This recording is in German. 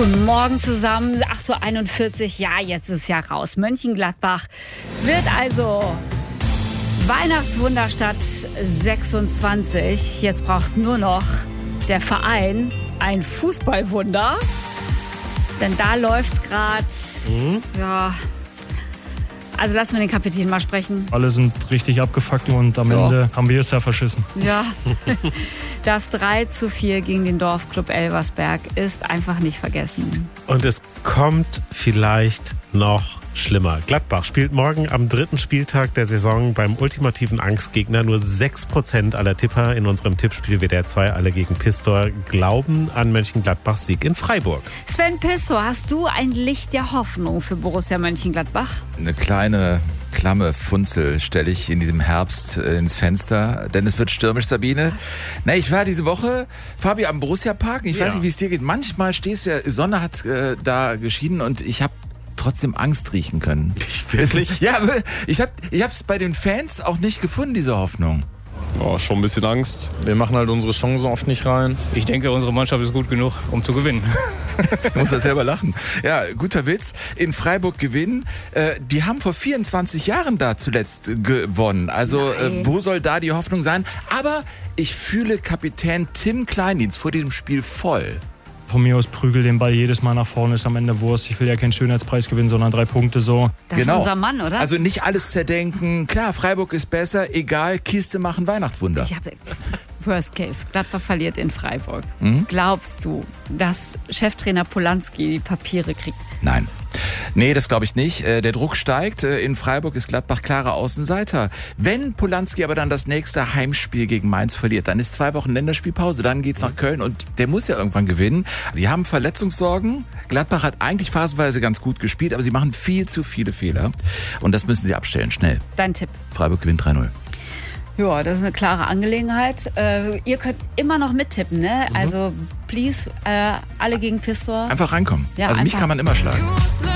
Guten Morgen zusammen, 8.41 Uhr, ja, jetzt ist es ja raus. Mönchengladbach wird also Weihnachtswunderstadt 26. Jetzt braucht nur noch der Verein ein Fußballwunder. Denn da läuft's gerade, ja. Also lassen wir den Kapitän mal sprechen. Alle sind richtig abgefuckt und am Ende haben wir jetzt ja verschissen. Ja, das 3:4 gegen den Dorfclub Elversberg ist einfach nicht vergessen. Und es kommt vielleicht noch schlimmer. Gladbach spielt morgen am 3. Spieltag der Saison beim ultimativen Angstgegner. Nur 6% aller Tipper in unserem Tippspiel WDR 2, alle gegen Pistor, glauben an Mönchengladbachs Sieg in Freiburg. Sven Pistor, hast du ein Licht der Hoffnung für Borussia Mönchengladbach? Eine kleine klamme Funzel stelle ich in diesem Herbst ins Fenster, denn es wird stürmisch, Sabine. Na, ich war diese Woche, Fabi, am Borussia Park. Ich weiß nicht, wie es dir geht. Manchmal stehst du ja, Sonne hat da geschienen und ich habe trotzdem Angst riechen können. Wirklich? Ja, ich hab's bei den Fans auch nicht gefunden, diese Hoffnung. Oh, schon ein bisschen Angst. Wir machen halt unsere Chancen oft nicht rein. Ich denke, unsere Mannschaft ist gut genug, um zu gewinnen. Du musst das selber lachen. Ja, guter Witz. In Freiburg gewinnen. Die haben vor 24 Jahren da zuletzt gewonnen. Also wo soll da die Hoffnung sein? Aber ich fühle Kapitän Tim Kleindienst vor diesem Spiel voll. Von mir aus prügel den Ball jedes Mal nach vorne, ist am Ende Wurst. Ich will ja keinen Schönheitspreis gewinnen, sondern 3 Punkte so. Das ist unser Mann, oder? Also nicht alles zerdenken. Klar, Freiburg ist besser, egal, Kiste machen Weihnachtswunder. Ich habe Worst Case, Gladbach verliert in Freiburg. Glaubst du, dass Cheftrainer Polanski die Papiere kriegt? Nein. Nee, das glaube ich nicht. Der Druck steigt. In Freiburg ist Gladbach klarer Außenseiter. Wenn Polanski aber dann das nächste Heimspiel gegen Mainz verliert, dann ist 2 Wochen Länderspielpause, dann geht's nach Köln und der muss ja irgendwann gewinnen. Die haben Verletzungssorgen. Gladbach hat eigentlich phasenweise ganz gut gespielt, aber sie machen viel zu viele Fehler. Und das müssen sie abstellen, schnell. Dein Tipp? Freiburg gewinnt 3-0. Ja, das ist eine klare Angelegenheit. Ihr könnt immer noch mittippen, ne? Also, please, alle gegen Pistor. Einfach reinkommen. Ja, also mich einfach. kann man immer schlagen.